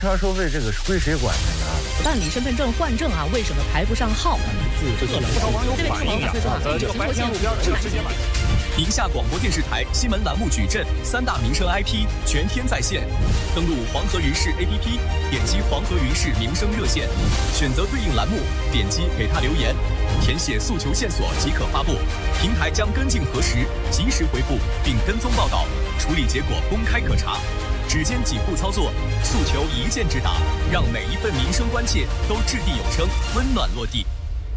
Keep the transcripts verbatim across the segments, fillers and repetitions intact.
车收费这个归谁管的呀？ 办理身份证换证啊，为什么排不上号？ 不少网友反映啊，呃，这个白天路边这个直接买。 宁夏广播电视台新闻栏目矩阵三大民生 I P 全天在线，登录黄河云视 A P P， 点击黄河云视民生热线，选择对应栏目，点击给他留言，填写诉求线索即可发布，平台将跟进核实，及时回复并跟踪报道，处理结果公开可查。只见几步操作，诉求一键直达，让每一份民生关切都掷地有声，温暖落地。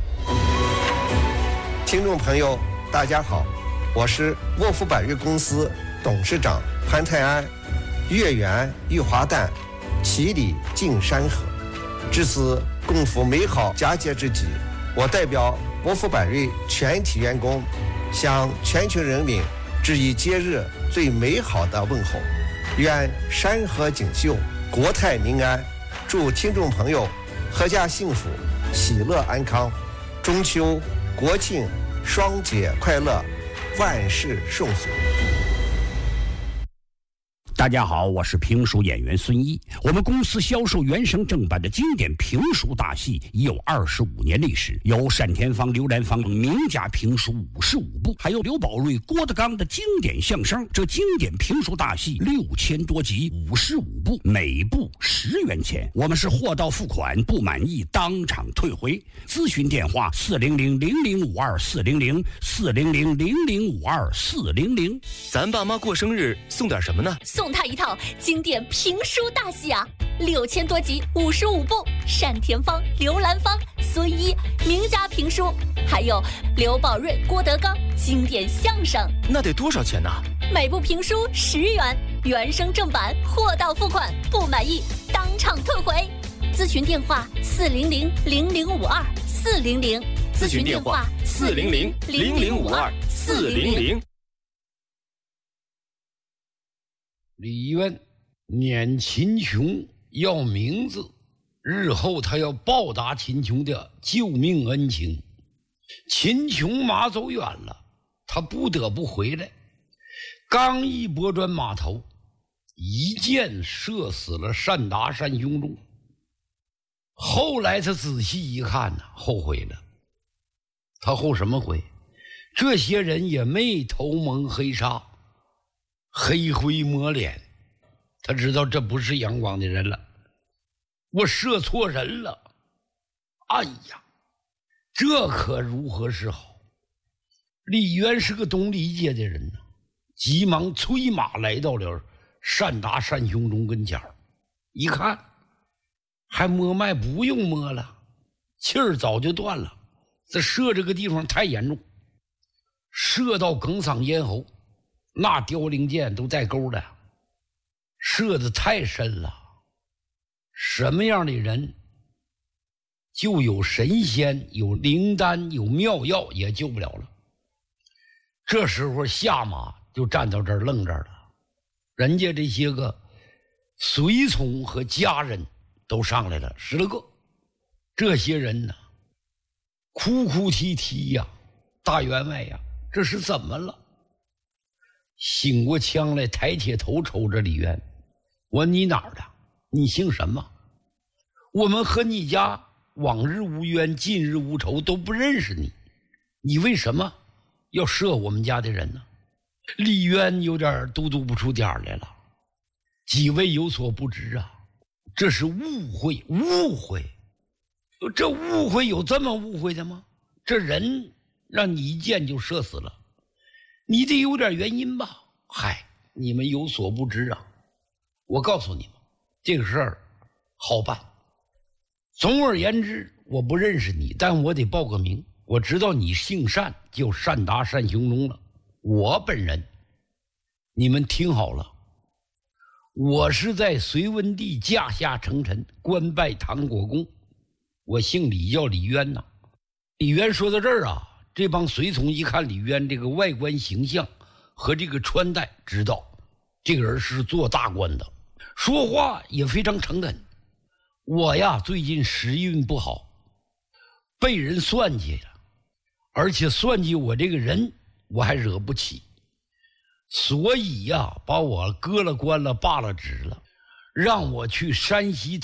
听众朋友，大家好，我是沃夫百瑞公司董事长潘泰安。月圆玉华诞，其理尽山河。至此共赴美好佳节之际，我代表沃夫百瑞全体员工，向全球人民致以节日最美好的问候。愿山河锦绣，国泰民安。祝听众朋友阖家幸福，喜乐安康。中秋、国庆双节快乐，万事顺遂。 大家好，我是评书演员孙一。我们公司销售原声正版的经典评书大戏已有二十五年历史，有单田芳、刘兰芳名家评书五十五部，还有刘宝瑞、郭德纲的经典相声。这经典评书大戏六千多集，五十五部，每部十元钱。我们是货到付款，不满意当场退回。咨询电话：四零零零零五二四零零四零零零零五二四零零。 咱爸妈过生日送点什么呢？ 送他一套经典评书大戏啊，六千多集，五十五部，单田芳、刘兰芳、孙一名家评书，还有刘宝瑞、郭德纲经典相声。 那得多少钱呢？ 每部评书十元，原声正版，货到付款，不满意当场退回。咨询电话：四零零零零五二四零零。 咨询电话：四零零零零五二四零零。 李渊撵秦琼要名字，日后他要报答秦琼的救命恩情。秦琼马走远了，他不得不回来。刚一拨转马头，一箭射死了单达单雄忠。后来他仔细一看呢，后悔了。他后什么悔？这些人也没头蒙黑纱，黑灰抹脸，他知道这不是阳光的人了，我射错人了。哎呀，这可如何是好？李渊是个懂理解的人呢，急忙催马来到了单达单雄忠跟前，一看还摸脉不用摸了，气儿早就断了，这射这个地方太严重，射到哽嗓咽喉，那凋零箭都带钩的，射得太深了。什么样的人就有神仙，有灵丹，有妙药也救不了了。这时候下马就站到这儿愣这儿了，人家这些个随从和家人都上来了，十来个。这些人呢哭哭啼啼呀，大员外呀，这是怎么了？醒过枪来，抬起头瞅着李渊，我问你哪儿的？你姓什么？我们和你家往日无冤，近日无仇，都不认识你，你为什么要射我们家的人呢？李渊有点嘟嘟不出点来了。几位有所不知啊，这是误会，误会。这误会有这么误会的吗？这人让你一箭就射死了，你得有点原因吧？嗨，你们有所不知啊！我告诉你们，这个事儿好办。总而言之，我不认识你，但我得报个名。我知道你姓单，就单达单雄忠了。我本人，你们听好了，我是在隋文帝驾下成臣，官拜唐国公。我姓李，叫李渊呐。李渊说到这儿啊，这帮随从一看李渊这个外观形象和这个穿戴，知道这个人是做大官的，说话也非常诚恳。我呀最近时运不好，被人算计了，而且算计我这个人我还惹不起，所以呀把我搁了关了罢了职了， 让我去山西